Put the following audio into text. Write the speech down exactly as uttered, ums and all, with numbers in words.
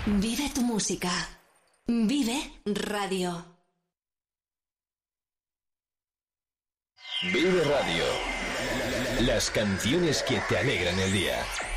Vive tu música. Vive Radio. Vive Radio. Las canciones que te alegran el día.